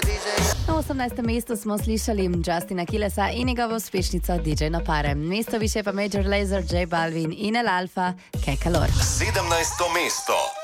Na 18. mestu smo slišali Justina Killesa in njegovo uspešnico DJ na pare. Mesto više pa Major Lazer, J Balvin in El Alfa, Kaj Kalor. 17. mesto.